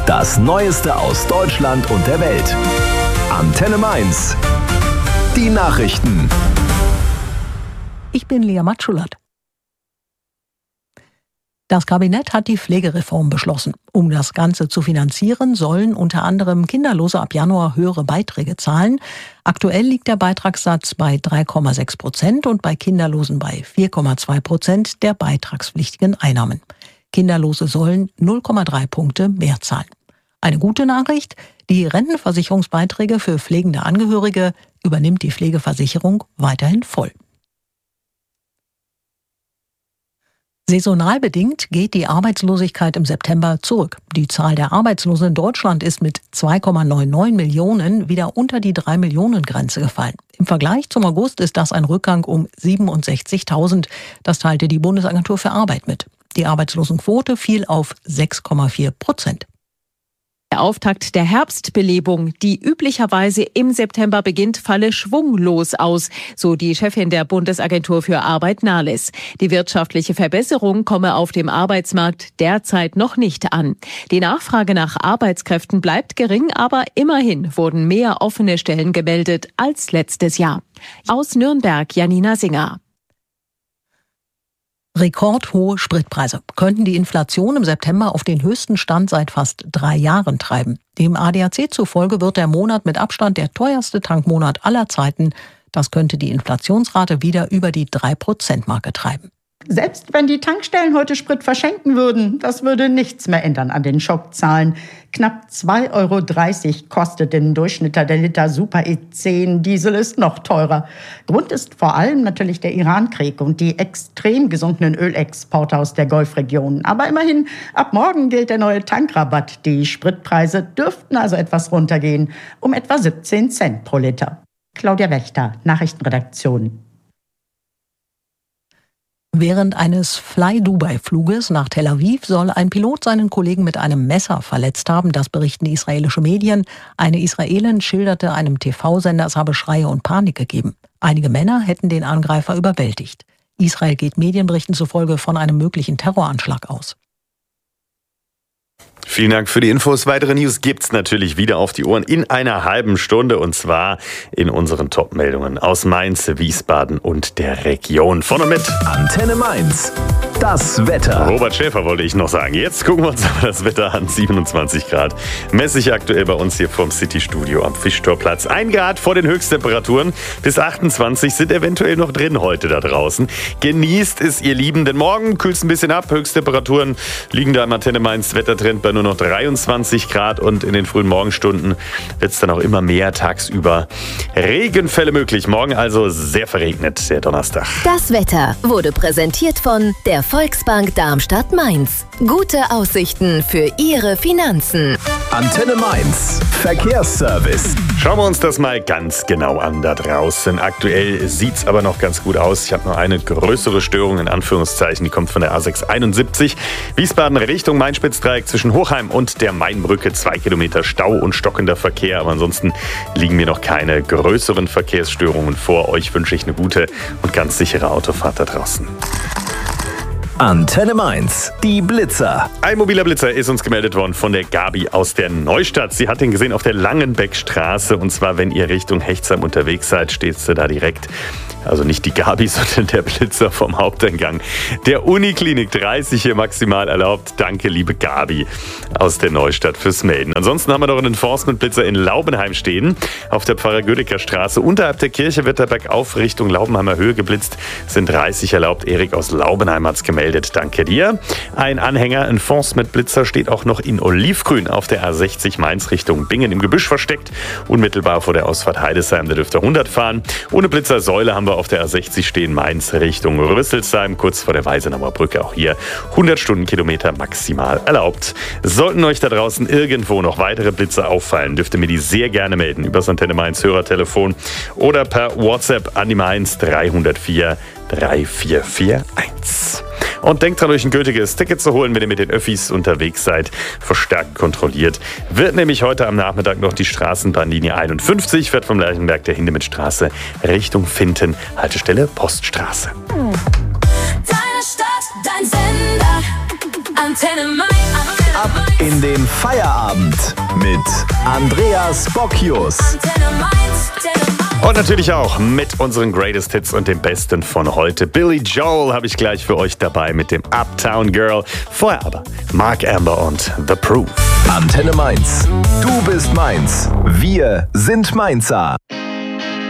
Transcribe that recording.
Das Neueste aus Deutschland und der Welt. Antenne Mainz. Die Nachrichten. Ich bin Lea Matschulat. Das Kabinett hat die Pflegereform beschlossen. Um das Ganze zu finanzieren, sollen unter anderem Kinderlose ab Januar höhere Beiträge zahlen. Aktuell liegt der Beitragssatz bei 3,6% und bei Kinderlosen bei 4,2% der beitragspflichtigen Einnahmen. Kinderlose sollen 0,3 Punkte mehr zahlen. Eine gute Nachricht: Die Rentenversicherungsbeiträge für pflegende Angehörige übernimmt die Pflegeversicherung weiterhin voll. Saisonal bedingt geht die Arbeitslosigkeit im September zurück. Die Zahl der Arbeitslosen in Deutschland ist mit 2,99 Millionen wieder unter die 3-Millionen-Grenze gefallen. Im Vergleich zum August ist das ein Rückgang um 67.000. Das teilte die Bundesagentur für Arbeit mit. Die Arbeitslosenquote fiel auf 6,4%. Der Auftakt der Herbstbelebung, die üblicherweise im September beginnt, falle schwunglos aus, so die Chefin der Bundesagentur für Arbeit Nahles. Die wirtschaftliche Verbesserung komme auf dem Arbeitsmarkt derzeit noch nicht an. Die Nachfrage nach Arbeitskräften bleibt gering, aber immerhin wurden mehr offene Stellen gemeldet als letztes Jahr. Aus Nürnberg, Janina Singer. Rekordhohe Spritpreise könnten die Inflation im September auf den höchsten Stand seit fast 3 Jahren treiben. Dem ADAC zufolge wird der Monat mit Abstand der teuerste Tankmonat aller Zeiten. Das könnte die Inflationsrate wieder über die 3%-Marke treiben. Selbst wenn die Tankstellen heute Sprit verschenken würden, das würde nichts mehr ändern an den Schockzahlen. Knapp 2,30 € kostet im Durchschnitt der Liter Super E10. Diesel ist noch teurer. Grund ist vor allem natürlich der Irankrieg und die extrem gesunkenen Ölexporte aus der Golfregion. Aber immerhin, ab morgen gilt der neue Tankrabatt. Die Spritpreise dürften also etwas runtergehen, um etwa 17 Cent pro Liter. Claudia Wächter, Nachrichtenredaktion. Während eines Fly-Dubai-Fluges nach Tel Aviv soll ein Pilot seinen Kollegen mit einem Messer verletzt haben. Das berichten israelische Medien. Eine Israelin schilderte einem TV-Sender, es habe Schreie und Panik gegeben. Einige Männer hätten den Angreifer überwältigt. Israel geht Medienberichten zufolge von einem möglichen Terroranschlag aus. Vielen Dank für die Infos. Weitere News gibt's natürlich wieder auf die Ohren in einer halben Stunde, und zwar in unseren Top-Meldungen aus Mainz, Wiesbaden und der Region. Von und mit Antenne Mainz. Das Wetter. Robert Schäfer wollte ich noch sagen. Jetzt gucken wir uns aber das Wetter an. 27 Grad. Messig aktuell bei uns hier vom City-Studio am Fischtorplatz. 1 Grad vor den Höchsttemperaturen. Bis 28 sind eventuell noch drin heute da draußen. Genießt es, ihr Lieben, denn morgen kühlt es ein bisschen ab. Höchsttemperaturen liegen da im Antenne Mainz Wettertrend bei nur noch 23 Grad. Und in den frühen Morgenstunden wird es dann auch immer mehr tagsüber Regenfälle möglich. Morgen also sehr verregnet, der Donnerstag. Das Wetter wurde präsentiert von der Volksbank Darmstadt-Mainz. Gute Aussichten für Ihre Finanzen. Antenne Mainz. Verkehrsservice. Schauen wir uns das mal ganz genau an da draußen. Aktuell sieht es aber noch ganz gut aus. Ich habe nur eine größere Störung in Anführungszeichen. Die kommt von der A671. Wiesbaden Richtung Main-Spitz-Dreieck zwischen Hochheim und der Mainbrücke. 2 Kilometer Stau und stockender Verkehr. Aber ansonsten liegen mir noch keine größeren Verkehrsstörungen vor. Euch wünsche ich eine gute und ganz sichere Autofahrt da draußen. Antenne Mainz, die Blitzer. Ein mobiler Blitzer ist uns gemeldet worden von der Gabi aus der Neustadt. Sie hat ihn gesehen auf der Langenbeckstraße. Und zwar, wenn ihr Richtung Hechtsheim unterwegs seid, steht sie da direkt. Also nicht die Gabi, sondern der Blitzer vom Haupteingang der Uniklinik. 30 hier maximal erlaubt. Danke, liebe Gabi aus der Neustadt, fürs Melden. Ansonsten haben wir noch einen Enforcement-Blitzer in Laubenheim stehen. Auf der Pfarrer-Gödecker-Straße. Unterhalb der Kirche wird der bergauf Richtung Laubenheimer Höhe geblitzt. Sind 30 erlaubt. Erik aus Laubenheim hat's gemeldet. Danke dir. Ein Anhänger Enforcement-Blitzer steht auch noch in Olivgrün auf der A60 Mainz Richtung Bingen im Gebüsch versteckt. Unmittelbar vor der Ausfahrt Heidesheim. Da dürft ihr 100 fahren. Ohne Blitzersäule haben wir auf der A60 stehen Mainz Richtung Rüsselsheim, kurz vor der Weisenauer Brücke. Auch hier 100 Stundenkilometer maximal erlaubt. Sollten euch da draußen irgendwo noch weitere Blitzer auffallen, dürft ihr mir die sehr gerne melden. Über das Antenne Mainz Hörertelefon oder per WhatsApp an die Mainz 304 3441. Und denkt dran, euch ein gültiges Ticket zu holen, wenn ihr mit den Öffis unterwegs seid. Verstärkt kontrolliert wird nämlich heute am Nachmittag noch die Straßenbahnlinie 51, fährt vom Lerchenberg der Hindemithstraße Richtung Finten, Haltestelle Poststraße. Deine Stadt, dein Sender, Antenne Mainz. Ab in den Feierabend mit Andreas Bocchius. Und natürlich auch mit unseren Greatest Hits und dem Besten von heute. Billy Joel habe ich gleich für euch dabei mit dem Uptown Girl. Vorher aber Mark Amber und The Proof. Antenne Mainz. Du bist Mainz. Wir sind Mainzer.